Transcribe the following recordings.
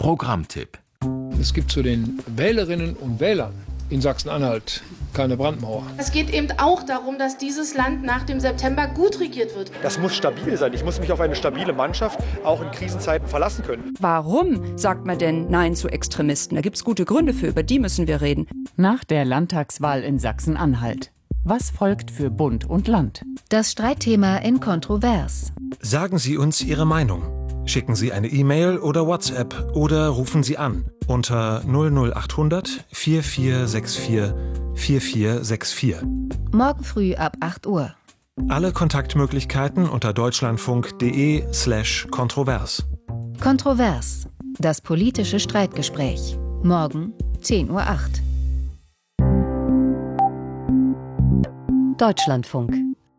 Programmtipp. Es gibt zu den Wählerinnen und Wählern in Sachsen-Anhalt keine Brandmauer. Es geht eben auch darum, dass dieses Land nach dem September gut regiert wird. Das muss stabil sein. Ich muss mich auf eine stabile Mannschaft auch in Krisenzeiten verlassen können. Warum sagt man denn Nein zu Extremisten? Da gibt es gute Gründe für, über die müssen wir reden. Nach der Landtagswahl in Sachsen-Anhalt. Was folgt für Bund und Land? Das Streitthema in Kontrovers. Sagen Sie uns Ihre Meinung. Schicken Sie eine E-Mail oder WhatsApp oder rufen Sie an unter 00800 4464 4464. Morgen früh ab 8 Uhr. Alle Kontaktmöglichkeiten unter deutschlandfunk.de/kontrovers. Kontrovers. Das politische Streitgespräch. Morgen 10:08 Uhr. Deutschlandfunk.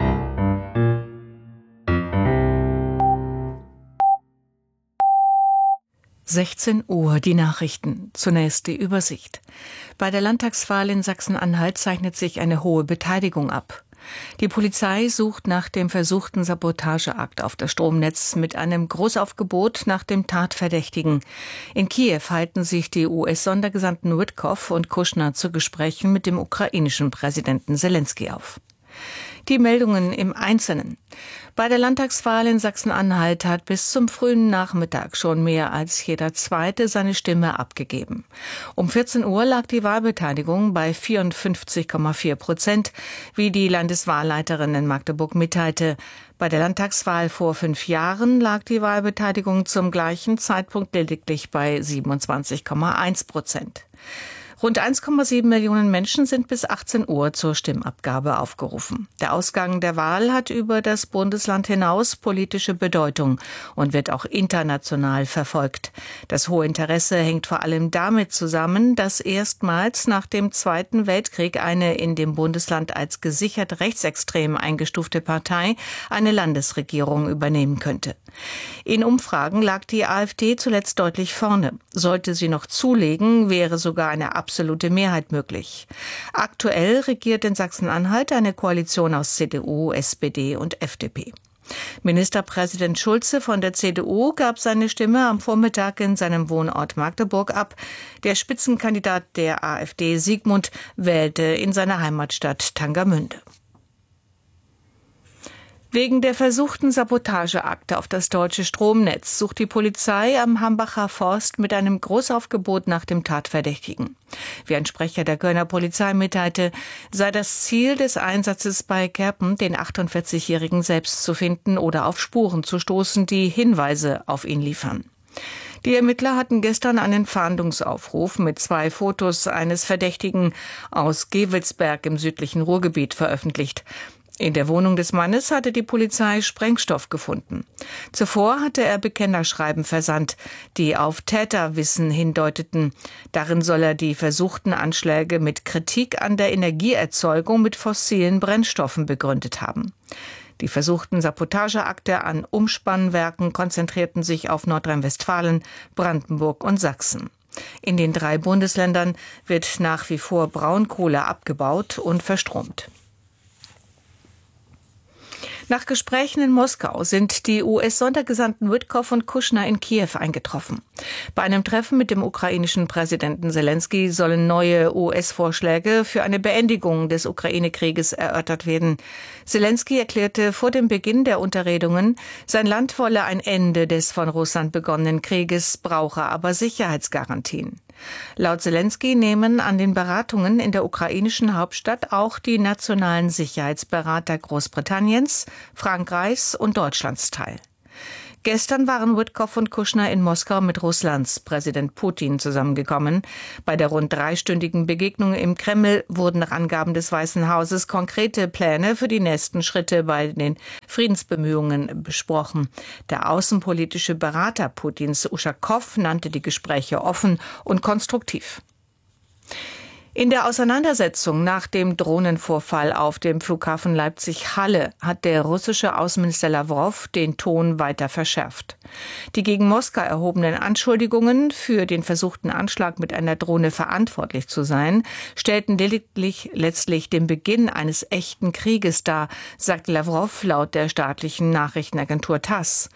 Uhr, die Nachrichten. Zunächst die Übersicht. Bei der Landtagswahl in Sachsen-Anhalt zeichnet sich eine hohe Beteiligung ab. Die Polizei sucht nach dem versuchten Sabotageakt auf das Stromnetz mit einem Großaufgebot nach dem Tatverdächtigen. In Kiew halten sich die US-Sondergesandten Witkoff und Kushner zu Gesprächen mit dem ukrainischen Präsidenten Selenskyj auf. Die Meldungen im Einzelnen. Bei der Landtagswahl in Sachsen-Anhalt hat bis zum frühen Nachmittag schon mehr als jeder Zweite seine Stimme abgegeben. Um 14 Uhr lag die Wahlbeteiligung bei 54,4%, wie die Landeswahlleiterin in Magdeburg mitteilte. Bei der Landtagswahl vor 5 Jahren lag die Wahlbeteiligung zum gleichen Zeitpunkt lediglich bei 27,1%. Rund 1,7 Millionen Menschen sind bis 18 Uhr zur Stimmabgabe aufgerufen. Der Ausgang der Wahl hat über das Bundesland hinaus politische Bedeutung und wird auch international verfolgt. Das hohe Interesse hängt vor allem damit zusammen, dass erstmals nach dem Zweiten Weltkrieg eine in dem Bundesland als gesichert rechtsextrem eingestufte Partei eine Landesregierung übernehmen könnte. In Umfragen lag die AfD zuletzt deutlich vorne. Sollte sie noch zulegen, wäre sogar eine absolute Mehrheit möglich. Aktuell regiert in Sachsen-Anhalt eine Koalition aus CDU, SPD und FDP. Ministerpräsident Schulze von der CDU gab seine Stimme am Vormittag in seinem Wohnort Magdeburg ab. Der Spitzenkandidat der AfD, Siegmund, wählte in seiner Heimatstadt Tangermünde. Wegen der versuchten Sabotageakte auf das deutsche Stromnetz sucht die Polizei am Hambacher Forst mit einem Großaufgebot nach dem Tatverdächtigen. Wie ein Sprecher der Kölner Polizei mitteilte, sei das Ziel des Einsatzes bei Kerpen, den 48-Jährigen selbst zu finden oder auf Spuren zu stoßen, die Hinweise auf ihn liefern. Die Ermittler hatten gestern einen Fahndungsaufruf mit 2 Fotos eines Verdächtigen aus Gevelsberg im südlichen Ruhrgebiet veröffentlicht. In der Wohnung des Mannes hatte die Polizei Sprengstoff gefunden. Zuvor hatte er Bekennerschreiben versandt, die auf Täterwissen hindeuteten. Darin soll er die versuchten Anschläge mit Kritik an der Energieerzeugung mit fossilen Brennstoffen begründet haben. Die versuchten Sabotageakte an Umspannwerken konzentrierten sich auf Nordrhein-Westfalen, Brandenburg und Sachsen. In den 3 Bundesländern wird nach wie vor Braunkohle abgebaut und verstromt. Nach Gesprächen in Moskau sind die US-Sondergesandten Witkoff und Kushner in Kiew eingetroffen. Bei einem Treffen mit dem ukrainischen Präsidenten Selenskyj sollen neue US-Vorschläge für eine Beendigung des Ukraine-Krieges erörtert werden. Selenskyj erklärte vor dem Beginn der Unterredungen, sein Land wolle ein Ende des von Russland begonnenen Krieges, brauche aber Sicherheitsgarantien. Laut Selenskyj nehmen an den Beratungen in der ukrainischen Hauptstadt auch die nationalen Sicherheitsberater Großbritanniens, Frankreichs und Deutschlands teil. Gestern waren Witkoff und Kushner in Moskau mit Russlands Präsident Putin zusammengekommen. Bei der rund 3-stündigen Begegnung im Kreml wurden nach Angaben des Weißen Hauses konkrete Pläne für die nächsten Schritte bei den Friedensbemühungen besprochen. Der außenpolitische Berater Putins, Uschakow, nannte die Gespräche offen und konstruktiv. In der Auseinandersetzung nach dem Drohnenvorfall auf dem Flughafen Leipzig-Halle hat der russische Außenminister Lawrow den Ton weiter verschärft. Die gegen Moskau erhobenen Anschuldigungen, für den versuchten Anschlag mit einer Drohne verantwortlich zu sein, stellten letztlich den Beginn eines echten Krieges dar, sagt Lawrow laut der staatlichen Nachrichtenagentur TASS.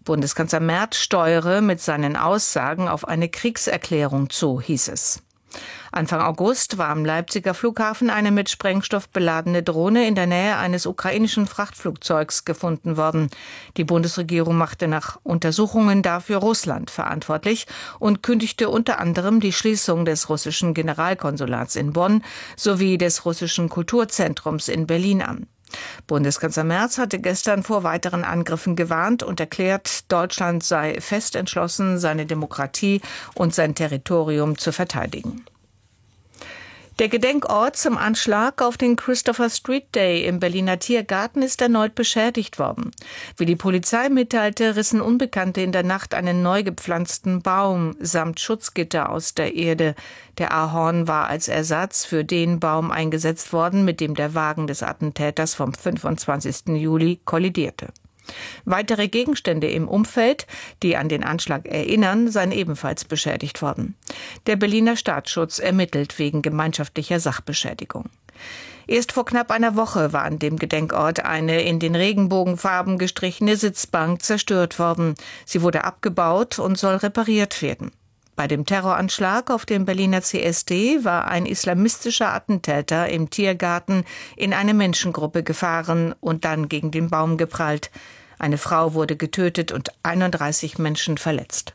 Bundeskanzler Merz steuere mit seinen Aussagen auf eine Kriegserklärung zu, hieß es. Anfang August war am Leipziger Flughafen eine mit Sprengstoff beladene Drohne in der Nähe eines ukrainischen Frachtflugzeugs gefunden worden. Die Bundesregierung machte nach Untersuchungen dafür Russland verantwortlich und kündigte unter anderem die Schließung des russischen Generalkonsulats in Bonn sowie des russischen Kulturzentrums in Berlin an. Bundeskanzler Merz hatte gestern vor weiteren Angriffen gewarnt und erklärt, Deutschland sei fest entschlossen, seine Demokratie und sein Territorium zu verteidigen. Der Gedenkort zum Anschlag auf den Christopher Street Day im Berliner Tiergarten ist erneut beschädigt worden. Wie die Polizei mitteilte, rissen Unbekannte in der Nacht einen neu gepflanzten Baum samt Schutzgitter aus der Erde. Der Ahorn war als Ersatz für den Baum eingesetzt worden, mit dem der Wagen des Attentäters vom 25. Juli kollidierte. Weitere Gegenstände im Umfeld, die an den Anschlag erinnern, seien ebenfalls beschädigt worden. Der Berliner Staatsschutz ermittelt wegen gemeinschaftlicher Sachbeschädigung. Erst vor knapp einer Woche war an dem Gedenkort eine in den Regenbogenfarben gestrichene Sitzbank zerstört worden. Sie wurde abgebaut und soll repariert werden. Bei dem Terroranschlag auf dem Berliner CSD war ein islamistischer Attentäter im Tiergarten in eine Menschengruppe gefahren und dann gegen den Baum geprallt. Eine Frau wurde getötet und 31 Menschen verletzt.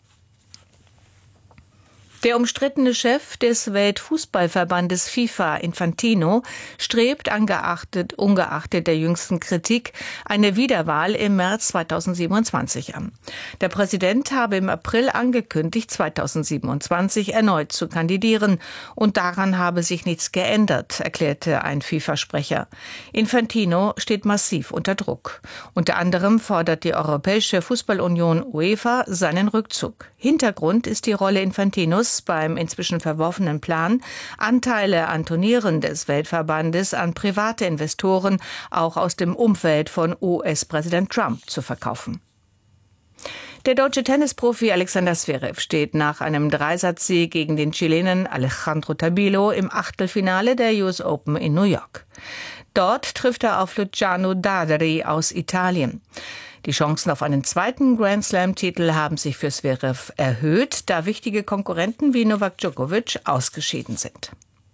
Der umstrittene Chef des Weltfußballverbandes FIFA, Infantino, strebt ungeachtet der jüngsten Kritik eine Wiederwahl im März 2027 an. Der Präsident habe im April angekündigt, 2027 erneut zu kandidieren. Und daran habe sich nichts geändert, erklärte ein FIFA-Sprecher. Infantino steht massiv unter Druck. Unter anderem fordert die Europäische Fußballunion UEFA seinen Rückzug. Hintergrund ist die Rolle Infantinos beim inzwischen verworfenen Plan, Anteile an Turnieren des Weltverbandes an private Investoren, auch aus dem Umfeld von US-Präsident Trump, zu verkaufen. Der deutsche Tennisprofi Alexander Zverev steht nach einem Dreisatzsieg gegen den Chilenen Alejandro Tabilo im Achtelfinale der US Open in New York. Dort trifft er auf Luciano Daderi aus Italien. Die Chancen auf einen zweiten Grand-Slam-Titel haben sich für Zverev erhöht, da wichtige Konkurrenten wie Novak Djokovic ausgeschieden sind.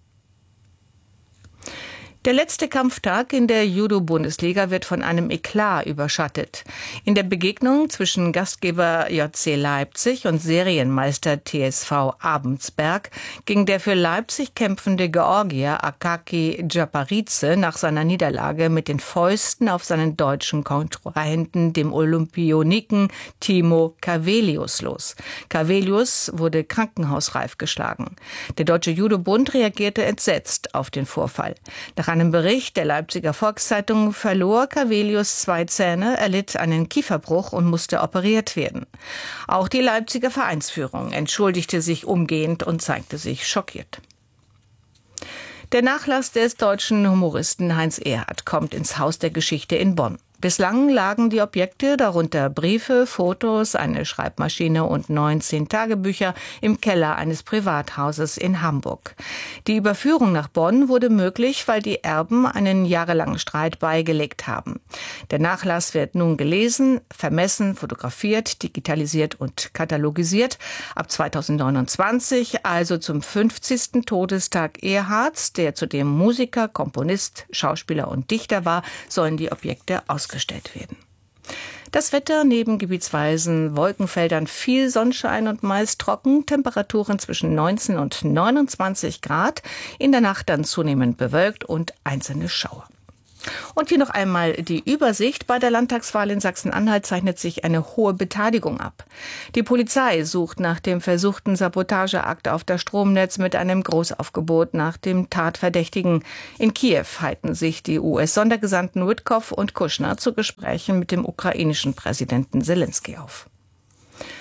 Der letzte Kampftag in der Judo-Bundesliga wird von einem Eklat überschattet. In der Begegnung zwischen Gastgeber JC Leipzig und Serienmeister TSV Abensberg ging der für Leipzig kämpfende Georgier Akaki Djaparidze nach seiner Niederlage mit den Fäusten auf seinen deutschen Kontrahenten, dem Olympioniken Timo Cavelius, los. Cavelius wurde krankenhausreif geschlagen. Der Deutsche Judo-Bund reagierte entsetzt auf den Vorfall. Nach einem Bericht der Leipziger Volkszeitung verlor Cavelius 2 Zähne, erlitt einen Kieferbruch und musste operiert werden. Auch die Leipziger Vereinsführung entschuldigte sich umgehend und zeigte sich schockiert. Der Nachlass des deutschen Humoristen Heinz Erhardt kommt ins Haus der Geschichte in Bonn. Bislang lagen die Objekte, darunter Briefe, Fotos, eine Schreibmaschine und 19 Tagebücher, im Keller eines Privathauses in Hamburg. Die Überführung nach Bonn wurde möglich, weil die Erben einen jahrelangen Streit beigelegt haben. Der Nachlass wird nun gelesen, vermessen, fotografiert, digitalisiert und katalogisiert. Ab 2029, also zum 50. Todestag Erhardts, der zudem Musiker, Komponist, Schauspieler und Dichter war, sollen die Objekte ausgestellt werden. Das Wetter neben gebietsweisen Wolkenfeldern, viel Sonnenschein und meist trocken, Temperaturen zwischen 19 und 29 Grad, in der Nacht dann zunehmend bewölkt und einzelne Schauer. Und hier noch einmal die Übersicht. Bei der Landtagswahl in Sachsen-Anhalt zeichnet sich eine hohe Beteiligung ab. Die Polizei sucht nach dem versuchten Sabotageakt auf das Stromnetz mit einem Großaufgebot nach dem Tatverdächtigen. In Kiew halten sich die US-Sondergesandten Witkow und Kushner zu Gesprächen mit dem ukrainischen Präsidenten Selenskyj auf.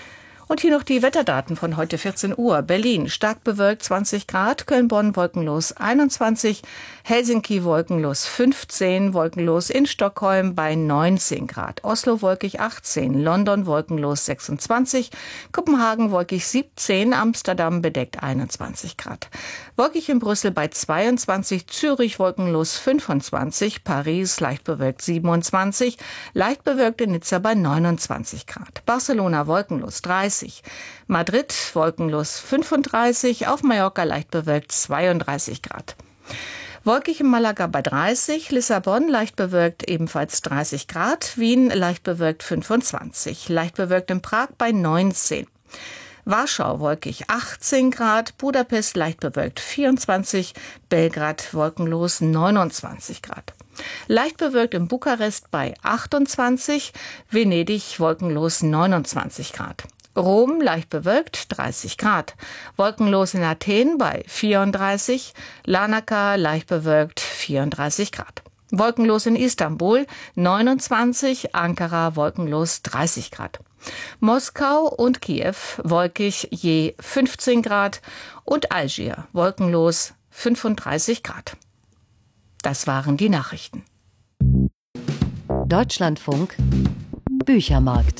Und hier noch die Wetterdaten von heute 14 Uhr. Berlin stark bewölkt 20 Grad, Köln-Bonn wolkenlos 21, Helsinki wolkenlos 15, wolkenlos in Stockholm bei 19 Grad, Oslo wolkig 18, London wolkenlos 26, Kopenhagen wolkig 17, Amsterdam bedeckt 21 Grad. Wolkig in Brüssel bei 22, Zürich wolkenlos 25, Paris leicht bewölkt 27, leicht bewölkt in Nizza bei 29 Grad, Barcelona wolkenlos 30, Madrid wolkenlos 35, auf Mallorca leicht bewölkt 32 Grad. Wolkig in Malaga bei 30, Lissabon leicht bewölkt ebenfalls 30 Grad, Wien leicht bewölkt 25, leicht bewölkt in Prag bei 19. Warschau wolkig 18 Grad, Budapest leicht bewölkt 24, Belgrad wolkenlos 29 Grad. Leicht bewölkt in Bukarest bei 28, Venedig wolkenlos 29 Grad. Rom leicht bewölkt 30 Grad, wolkenlos in Athen bei 34, Larnaca leicht bewölkt 34 Grad. Wolkenlos in Istanbul 29, Ankara wolkenlos 30 Grad. Moskau und Kiew wolkig je 15 Grad und Algier wolkenlos 35 Grad. Das waren die Nachrichten. Deutschlandfunk Büchermarkt.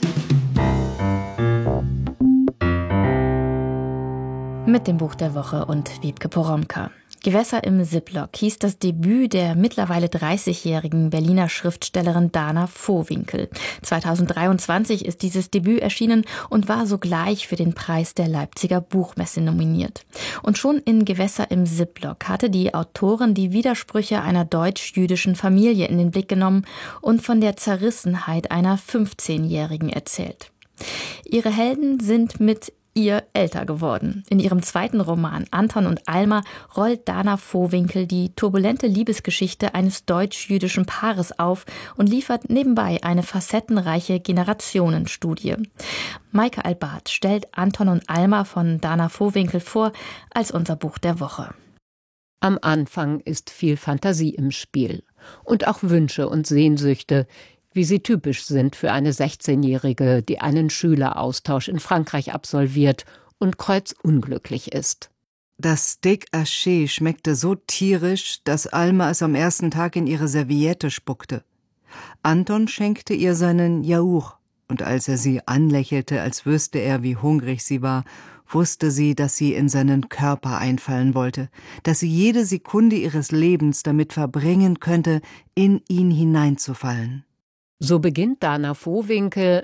Mit dem Buch der Woche und Wiebke Poromka. Gewässer im Ziplock hieß das Debüt der mittlerweile 30-jährigen Berliner Schriftstellerin Dana Vohwinkel. 2023 ist dieses Debüt erschienen und war sogleich für den Preis der Leipziger Buchmesse nominiert. Und schon in Gewässer im Ziplock hatte die Autorin die Widersprüche einer deutsch-jüdischen Familie in den Blick genommen und von der Zerrissenheit einer 15-Jährigen erzählt. Ihre Helden sind mit ihr älter geworden. In ihrem zweiten Roman Anton und Alma rollt Dana Vohwinkel die turbulente Liebesgeschichte eines deutsch-jüdischen Paares auf und liefert nebenbei eine facettenreiche Generationenstudie. Maike Albart stellt Anton und Alma von Dana Vohwinkel vor als unser Buch der Woche. Am Anfang ist viel Fantasie im Spiel und auch Wünsche und Sehnsüchte, wie sie typisch sind für eine 16-Jährige, die einen Schüleraustausch in Frankreich absolviert und kreuzunglücklich ist. Das Steak Haché schmeckte so tierisch, dass Alma es am ersten Tag in ihre Serviette spuckte. Anton schenkte ihr seinen Yaourt, und als er sie anlächelte, als wüsste er, wie hungrig sie war, wusste sie, dass sie in seinen Körper einfallen wollte, dass sie jede Sekunde ihres Lebens damit verbringen könnte, in ihn hineinzufallen. So beginnt Dana Vohwinkel,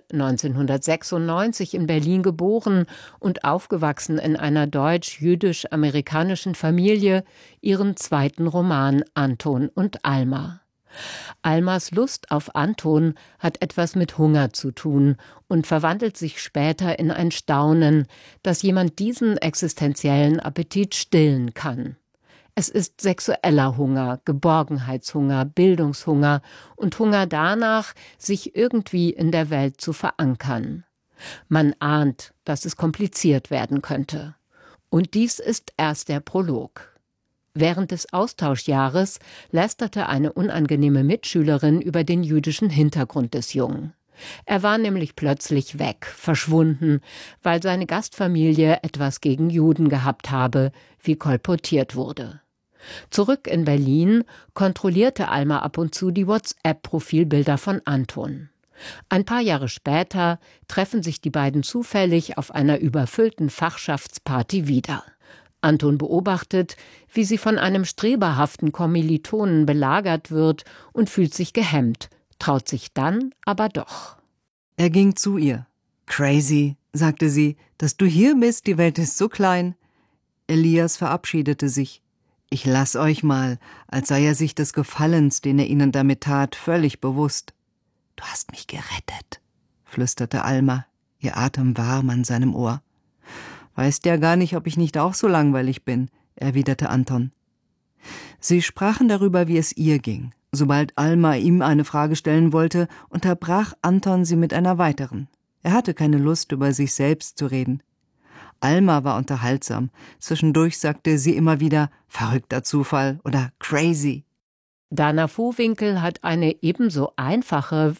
1996 in Berlin geboren und aufgewachsen in einer deutsch-jüdisch-amerikanischen Familie, ihren zweiten Roman Anton und Alma. Almas Lust auf Anton hat etwas mit Hunger zu tun und verwandelt sich später in ein Staunen, dass jemand diesen existenziellen Appetit stillen kann. Es ist sexueller Hunger, Geborgenheitshunger, Bildungshunger und Hunger danach, sich irgendwie in der Welt zu verankern. Man ahnt, dass es kompliziert werden könnte. Und dies ist erst der Prolog. Während des Austauschjahres lästerte eine unangenehme Mitschülerin über den jüdischen Hintergrund des Jungen. Er war nämlich plötzlich weg, verschwunden, weil seine Gastfamilie etwas gegen Juden gehabt habe, wie kolportiert wurde. Zurück in Berlin kontrollierte Alma ab und zu die WhatsApp-Profilbilder von Anton. Ein paar Jahre später treffen sich die beiden zufällig auf einer überfüllten Fachschaftsparty wieder. Anton beobachtet, wie sie von einem streberhaften Kommilitonen belagert wird und fühlt sich gehemmt, traut sich dann aber doch. Er ging zu ihr. »Crazy«, sagte sie, »dass du hier bist, die Welt ist so klein.« Elias verabschiedete sich. »Ich lass euch mal«, als sei er sich des Gefallens, den er ihnen damit tat, völlig bewusst. »Du hast mich gerettet«, flüsterte Alma, ihr Atem warm an seinem Ohr. »Weißt ja gar nicht, ob ich nicht auch so langweilig bin«, erwiderte Anton. Sie sprachen darüber, wie es ihr ging. Sobald Alma ihm eine Frage stellen wollte, unterbrach Anton sie mit einer weiteren. Er hatte keine Lust, über sich selbst zu reden. Alma war unterhaltsam. Zwischendurch sagte sie immer wieder »verrückter Zufall« oder »crazy«. Dana Vohwinkel hat eine ebenso einfache wie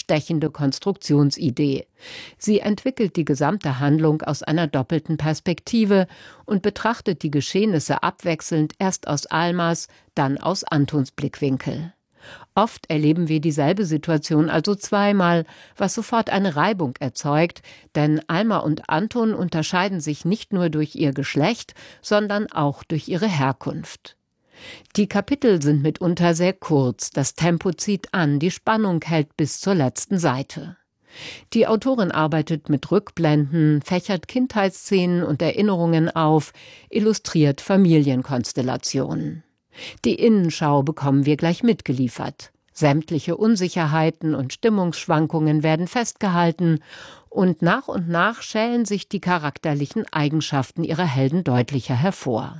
bestechende Konstruktionsidee. Sie entwickelt die gesamte Handlung aus einer doppelten Perspektive und betrachtet die Geschehnisse abwechselnd erst aus Almas, dann aus Antons Blickwinkel. Oft erleben wir dieselbe Situation also zweimal, was sofort eine Reibung erzeugt, denn Alma und Anton unterscheiden sich nicht nur durch ihr Geschlecht, sondern auch durch ihre Herkunft. Die Kapitel sind mitunter sehr kurz, das Tempo zieht an, die Spannung hält bis zur letzten Seite. Die Autorin arbeitet mit Rückblenden, fächert Kindheitsszenen und Erinnerungen auf, illustriert Familienkonstellationen. Die Innenschau bekommen wir gleich mitgeliefert. Sämtliche Unsicherheiten und Stimmungsschwankungen werden festgehalten und nach schälen sich die charakterlichen Eigenschaften ihrer Helden deutlicher hervor.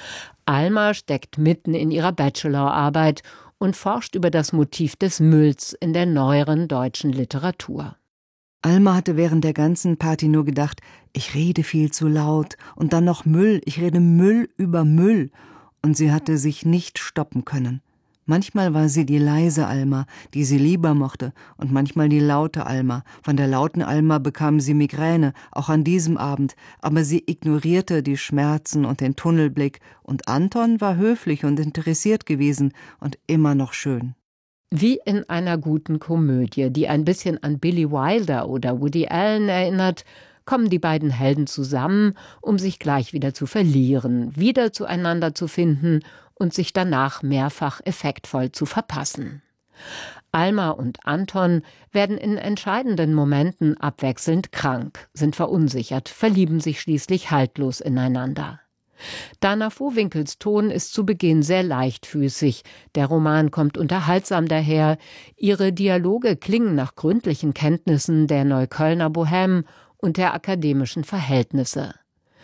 Alma steckt mitten in ihrer Bachelorarbeit und forscht über das Motiv des Mülls in der neueren deutschen Literatur. Alma hatte während der ganzen Party nur gedacht, ich rede viel zu laut und dann noch Müll, ich rede Müll über Müll. Und sie hatte sich nicht stoppen können. Manchmal war sie die leise Alma, die sie lieber mochte, und manchmal die laute Alma. Von der lauten Alma bekam sie Migräne, auch an diesem Abend, aber sie ignorierte die Schmerzen und den Tunnelblick, und Anton war höflich und interessiert gewesen und immer noch schön. Wie in einer guten Komödie, die ein bisschen an Billy Wilder oder Woody Allen erinnert, kommen die beiden Helden zusammen, um sich gleich wieder zu verlieren, wieder zueinander zu finden und sich danach mehrfach effektvoll zu verpassen. Alma und Anton werden in entscheidenden Momenten abwechselnd krank, sind verunsichert, verlieben sich schließlich haltlos ineinander. Dana Vohwinkels Ton ist zu Beginn sehr leichtfüßig, der Roman kommt unterhaltsam daher, ihre Dialoge klingen nach gründlichen Kenntnissen der Neuköllner Bohème und der akademischen Verhältnisse.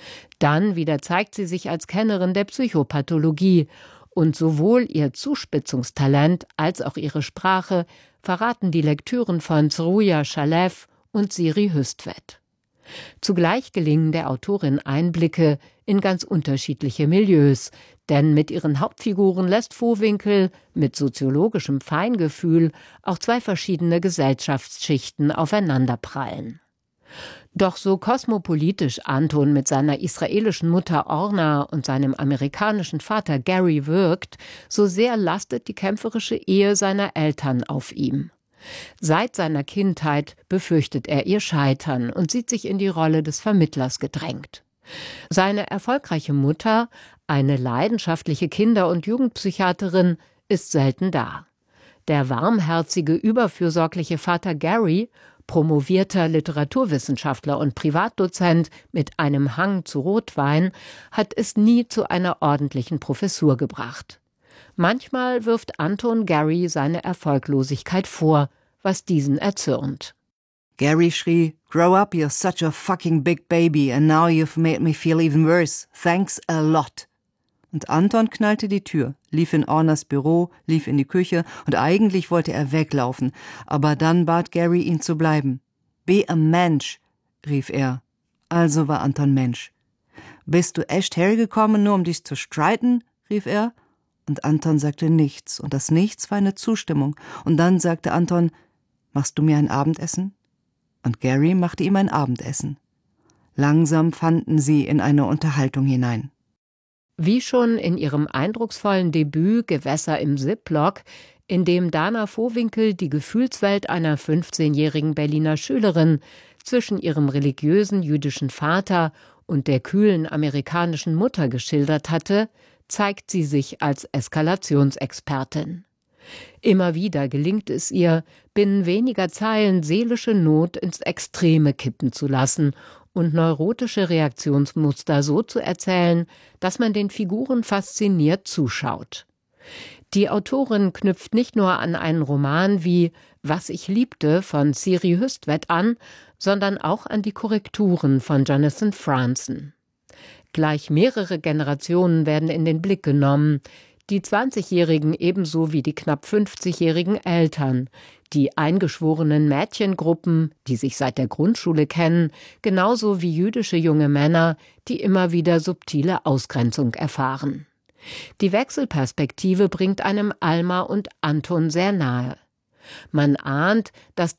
Dann wieder zeigt sie sich als Kennerin der Psychopathologie und sowohl ihr Zuspitzungstalent als auch ihre Sprache verraten die Lektüren von Zruja Shalev und Siri Hüstvedt. Zugleich gelingen der Autorin Einblicke in ganz unterschiedliche Milieus, denn mit ihren Hauptfiguren lässt Vohwinkel mit soziologischem Feingefühl auch zwei verschiedene Gesellschaftsschichten aufeinanderprallen. Doch so kosmopolitisch Anton mit seiner israelischen Mutter Orna und seinem amerikanischen Vater Gary wirkt, so sehr lastet die kämpferische Ehe seiner Eltern auf ihm. Seit seiner Kindheit befürchtet er ihr Scheitern und sieht sich in die Rolle des Vermittlers gedrängt. Seine erfolgreiche Mutter, eine leidenschaftliche Kinder- und Jugendpsychiaterin, ist selten da. Der warmherzige, überfürsorgliche Vater Gary, promovierter Literaturwissenschaftler und Privatdozent mit einem Hang zu Rotwein, hat es nie zu einer ordentlichen Professur gebracht. Manchmal wirft Anton Gary seine Erfolglosigkeit vor, was diesen erzürnt. Gary schrie, "Grow up, you're such a fucking big baby and now you've made me feel even worse. Thanks a lot." Und Anton knallte die Tür, lief in Ornas Büro, lief in die Küche und eigentlich wollte er weglaufen, aber dann bat Gary, ihn zu bleiben. "Be a Mensch", rief er. Also war Anton Mensch. "Bist du echt hergekommen, nur um dich zu streiten?" rief er. Und Anton sagte nichts, und das Nichts war eine Zustimmung. Und dann sagte Anton, "Machst du mir ein Abendessen?" Und Gary machte ihm ein Abendessen. Langsam fanden sie in eine Unterhaltung hinein. Wie schon in ihrem eindrucksvollen Debüt Gewässer im Ziplock, in dem Dana Vohwinkel die Gefühlswelt einer 15-jährigen Berliner Schülerin zwischen ihrem religiösen jüdischen Vater und der kühlen amerikanischen Mutter geschildert hatte, zeigt sie sich als Eskalationsexpertin. Immer wieder gelingt es ihr, binnen weniger Zeilen seelische Not ins Extreme kippen zu lassen und neurotische Reaktionsmuster so zu erzählen, dass man den Figuren fasziniert zuschaut. Die Autorin knüpft nicht nur an einen Roman wie »Was ich liebte« von Siri Hüstvedt an, sondern auch an die Korrekturen von Jonathan Franzen. Gleich mehrere Generationen werden in den Blick genommen, die 20-Jährigen ebenso wie die knapp 50-jährigen Eltern, die eingeschworenen Mädchengruppen, die sich seit der Grundschule kennen, genauso wie jüdische junge Männer, die immer wieder subtile Ausgrenzung erfahren. Die Wechselperspektive bringt einem Alma und Anton sehr nahe. Man ahnt, dass